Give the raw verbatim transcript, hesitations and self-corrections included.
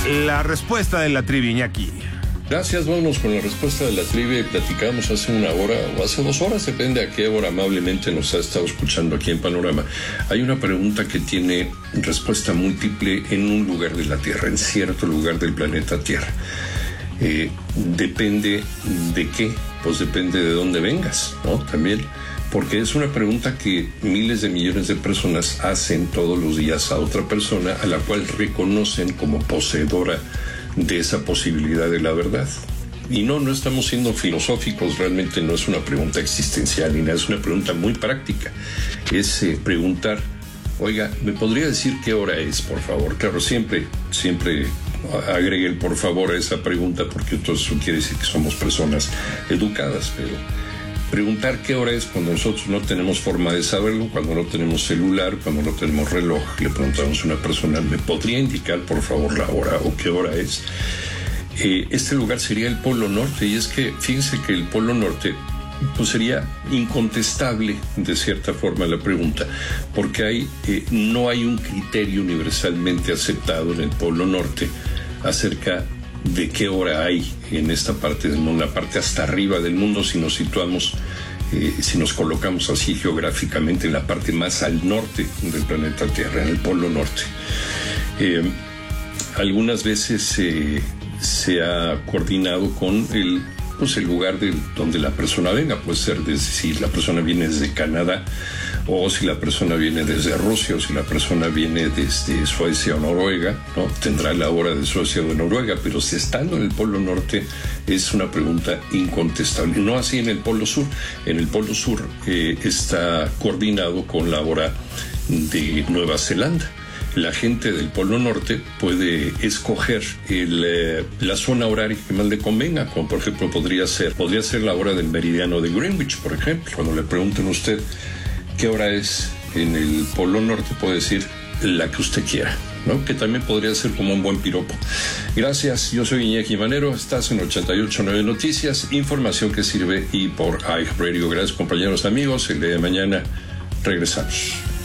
la respuesta de la trivia, Iñaki. Gracias, vámonos con la respuesta de la trivia. Platicamos hace una hora o hace dos horas, depende a qué hora amablemente nos ha estado escuchando aquí en Panorama. Hay una pregunta que tiene respuesta múltiple en un lugar de la Tierra, en cierto lugar del planeta Tierra. Eh, depende de qué, pues depende de dónde vengas, ¿no? También, porque es una pregunta que miles de millones de personas hacen todos los días a otra persona a la cual reconocen como poseedora de esa posibilidad de la verdad. Y no, no estamos siendo filosóficos, realmente no es una pregunta existencial ni nada, es una pregunta muy práctica. Es eh, preguntar, oiga, ¿me podría decir qué hora es, por favor? Claro, siempre, siempre agregue el por favor a esa pregunta, porque entonces eso quiere decir que somos personas educadas, pero preguntar qué hora es cuando nosotros no tenemos forma de saberlo, cuando no tenemos celular, cuando no tenemos reloj, le preguntamos a una persona, ¿me podría indicar por favor la hora o qué hora es? Eh, este lugar sería el Polo Norte, y es que fíjense que el Polo Norte pues sería incontestable de cierta forma la pregunta, porque hay, eh, no hay un criterio universalmente aceptado en el Polo Norte acerca de qué hora hay en esta parte del mundo, la parte hasta arriba del mundo, si nos situamos, eh, si nos colocamos así geográficamente en la parte más al norte del planeta Tierra, en el Polo Norte. Eh, algunas veces eh, se ha coordinado con el, pues el lugar de donde la persona venga, puede ser desde, si la persona viene desde Canadá, o si la persona viene desde Rusia, o si la persona viene desde Suecia o Noruega, ¿no? Tendrá la hora de Suecia o de Noruega, pero si estando en el Polo Norte es una pregunta incontestable. No así en el Polo Sur. En el Polo Sur eh, está coordinado con la hora de Nueva Zelanda. La gente del Polo Norte puede escoger el, eh, la zona horaria que más le convenga, como por ejemplo podría ser, podría ser la hora del meridiano de Greenwich, por ejemplo. Cuando le pregunten a usted qué hora es en el Polo Norte, puede decir la que usted quiera, ¿no? Que también podría ser como un buen piropo. Gracias, yo soy Iñaki Manero, estás en ochenta y ocho punto nueve Noticias, información que sirve y por iHeartRadio. Gracias, compañeros, amigos, el día de mañana regresamos.